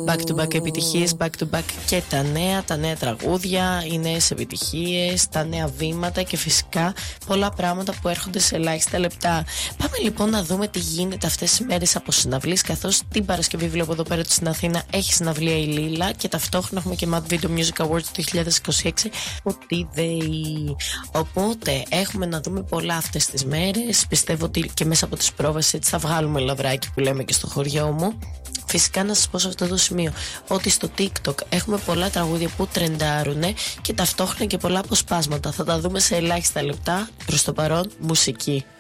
Back to back επιτυχίες, back to back και τα νέα τραγούδια, οι νέες επιτυχίες, τα νέα βήματα και φυσικά πολλά πράγματα που έρχονται σε ελάχιστα λεπτά. Πάμε λοιπόν να δούμε τι γίνεται αυτές τις μέρες από συναυλίες, καθώς την Παρασκευή βλέπω εδώ πέρα στην Αθήνα έχει συναυλία η Λίλα και ταυτόχρονα έχουμε και Mad Video Music Awards του 2026 ότι ΔΕΗ. Οπότε έχουμε να δούμε πολλά αυτές τις μέρες. Πιστεύω ότι και μέσα από τις πρόβες έτσι θα βγάλουμε λαβράκι που λέμε και στο χωριό μου. Φυσικά να σας πω σε αυτό το σημείο ότι στο TikTok έχουμε πολλά τραγούδια που τρεντάρουν και ταυτόχρονα και πολλά αποσπάσματα. Θα τα δούμε σε ελάχιστα λεπτά. Προς το παρόν μουσική.